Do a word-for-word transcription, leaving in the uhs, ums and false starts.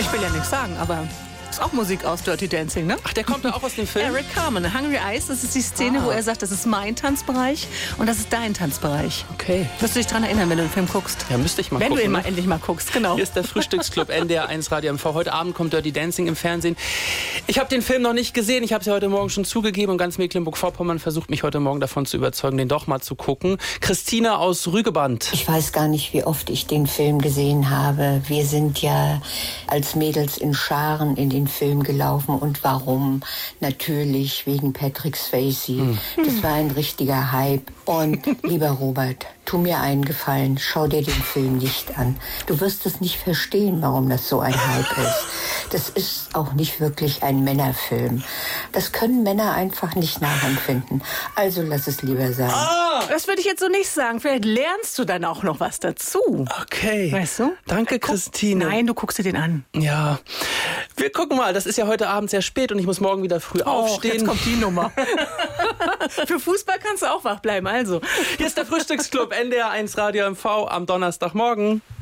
Ich will ja nichts sagen, aber ist auch Musik aus Dirty Dancing, ne? Ach, der kommt da auch aus dem Film? Eric Carmen, Hungry Eyes, das ist die Szene, ah. wo er sagt, das ist mein Tanzbereich und das ist dein Tanzbereich. Okay. Wirst du dich daran erinnern, wenn du den Film guckst? Ja, müsste ich mal wenn gucken. Wenn du ihn ne? mal endlich mal guckst, genau. Hier ist der Frühstücksclub N D R eins Radio M V. Heute Abend kommt Dirty Dancing im Fernsehen. Ich habe den Film noch nicht gesehen. Ich habe es ja heute Morgen schon zugegeben und ganz Mecklenburg-Vorpommern versucht mich heute Morgen davon zu überzeugen, den doch mal zu gucken. Christina aus Rügeband. Ich weiß gar nicht, wie oft ich den Film gesehen habe. Wir sind ja als Mädels in Scharen in den Film gelaufen. Und warum? Natürlich wegen Patrick Swayze. Hm. Das war ein richtiger Hype. Und lieber Robert, tu mir einen Gefallen, schau dir den Film nicht an. Du wirst es nicht verstehen, warum das so ein Hype ist. Das ist auch nicht wirklich ein Männerfilm. Das können Männer einfach nicht nachempfinden. Also lass es lieber sein. Oh, das würde ich jetzt so nicht sagen. Vielleicht lernst du dann auch noch was dazu. Okay. Weißt du? Danke, Guck, Christine. Nein, du guckst dir den an. Ja. Wir gucken mal, das ist ja heute Abend sehr spät und ich muss morgen wieder früh oh, aufstehen. Jetzt kommt die Nummer. Für Fußball kannst du auch wach bleiben, also. Hier ist der Frühstücksclub N D R eins Radio M V am Donnerstagmorgen.